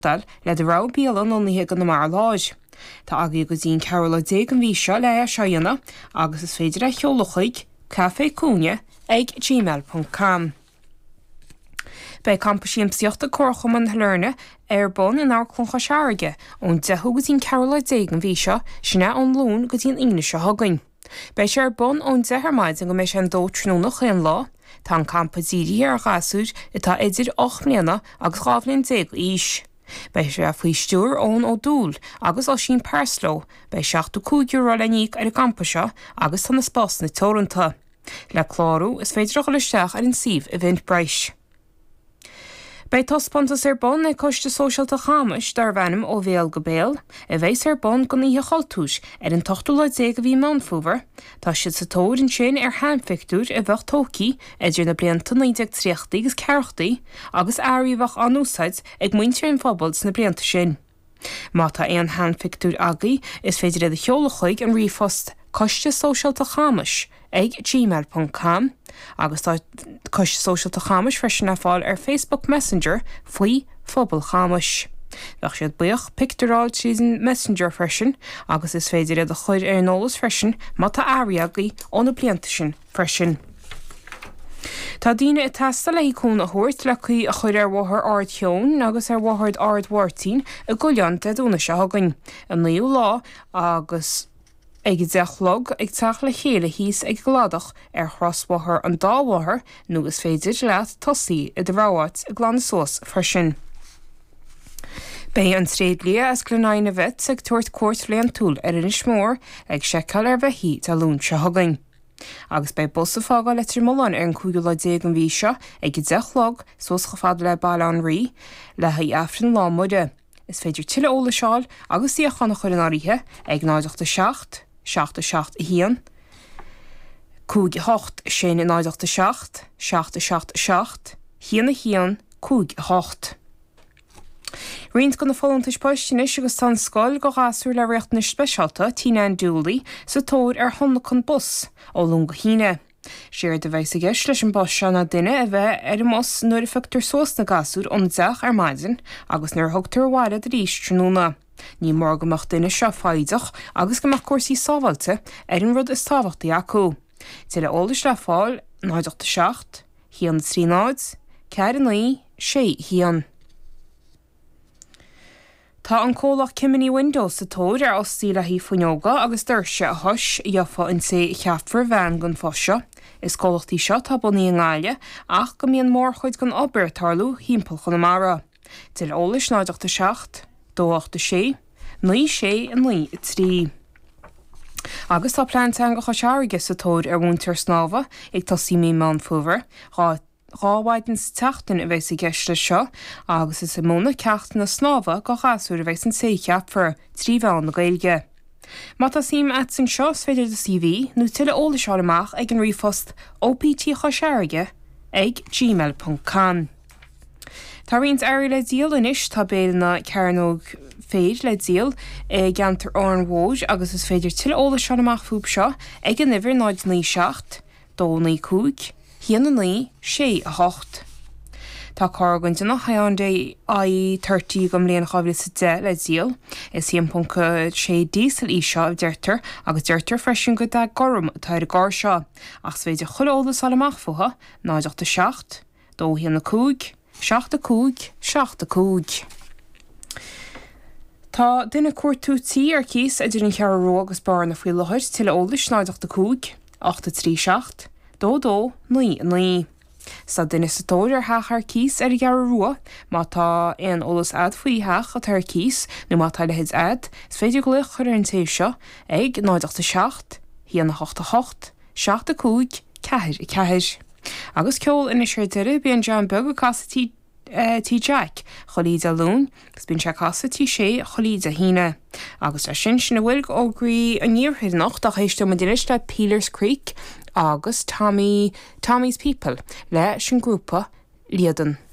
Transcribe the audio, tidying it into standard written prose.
dal le de rá bíalan oníthe go na mar láid. Tá agaí go dtíon Carola déag an bhí seo le a seoanna agus is féidir a cheolachaig cafécúne@gmail.com. Bei campusíam siochta corcham an lerne bon an áclon chasearige ón 10 go dtíon Carola déag an bhí seo sinna an lún go dtíon English hagain. Bei sé bon ón 10 maidin go mééis an dótrúnach an lá, tá an campasíí ar gasúd itá idir 8 mbliana agus gábhlinn 10 ís. Bei sé a faoi stúr ón ó dúl agus á sin persló, bei 65 euro leníc ar a campasa agus tá na spás na tóranta. Le chlárú is féidir go leisteach ar an sih a bhaint breis. Bei tospantas bon ag coiste sóisialta chamas dar bhenim ó bhéal go béal, a bhéis bon go níthe chaltúis ar an 8 go bhí manfúver, tá siad sa tóir an sin ar hainfictúr a bheith tócaí idir na blianta 93 agus 40 agus airíomhach an úsáid ag muintear an fphobals na blianta sin. Má tá éon hainfictúr agaí is féidir a cheolachaig an rifost coiste sóisialta chamas ag gmail.com agus tá coiste sóisialta chamas freisin a fáil ar Facebook Messenger faoi phobal chamas. Bheadh siad buoch picturáil trísan Messenger freisin agus is féidir a chuid ar nólas freisin má tá airíagaí ón na blianta sin freisin. Tá daoine i tasta le cún a thuirt le chuí a chuir ar bmhthar ard teón agus ar bmhthard ard mhórtaín a gcuileán de dúna se hagainn. An naoú lá agus ag dechlog ag teach le chéile híos ag gladach ar chrosmhthar an dámhthar nó is féidir leat tosaí i d bhráit a glan sós freisin. Bei an tréad lia as glenáine bheit ag tuairt cuairt léon túl ar inis mór ag seiceáil ar bheith hí a lún se hagainn. Agus bei bus a fágáil le trimán ar an 5 an bhí seo ag dechlog sos go fad le bailán rí le ha afran lámuide. Is féidir tiile óla seáil agus í a chana chuir an áíthe ag 96 66 hían, 58 sin in 96 66 híana hían 58. Rins go na fólantais poistínis agus tan scoil go gasú le récht na speisialta tína an dúlaí sa tóir ar thonna chun bus ó lún go híine. Séir de bheith a gceist leis an bus se na duine a bheith ar mos nuair a fictar sós na gasúr ón deach ar maidin agus nuair thugtar bhhaile de ríis trúna. Ní mór gomach duine seo faideach agus gomach cuasaí sábhailte ar an rud is tábhachtaí acu. Tuile ólas le fáil 96 hían 3 49 6 hían. Tá an cólach cimini Windows sa tóir ar osí le hí fuinóga agus d'irse a thuis iofa an sé cheafar bhean gon foseo. Is cólachtaí seo tá bunaí an gáile ach go mbíonn mór chuid gon obair tarlú hímpel chun amara. Tuile ólas 96 286 9 3. Agus tá plán an go chasearige sa tóir ar bhúntar snáva ag tosí mí manfúver, ráhaidins teachtain a bheits i gceiste seo agus is móna ceachtain na snáva go gasú a bheits an sé cheapfar tríomhán na gailge. Má tá sim etsin seo féidir de CV nó tuile óla seáil amach ag an rifost OPT chasearige ag gmail.com. Tá rins airí le díal inis tá béal na cearnóg féid le díal gantar an bhóid agus is féidir tuile óla seáil amach fúb seo ag an nifir 9 2 2 híana 6 8. Tá cágainte nach haandé I30 gom léon chaibhla sa de le díal is 10.6 dísel í seo a deirtar agus deirtar freisin go de gorum atá a gár seo ach féidir chuóla salamach fuha 96 2 híana 2 65. Tá duine cuairtútaí ar cíos idir an chearró agus bar na faoi láthir tuile ólas 92 836 22 9. Sa duine sa tóir ar thachar cíos ar gearrua má tá éon ólas ad faoi thach a tar cíos nó má tá lehéid ad is féidir go chuir an taobh seo ag 96 híana 88 65 4. Agus ceol ina séidir bíon John Bug a casatí tí Jack cholíd a lún, gus bín se casatí sé cholíd a híine. Agus a sin na bhfuil ógraí a níorthaid nach a chéiste man diris le Peelers Creek agus Tommy's People le sin grúpa Liadan.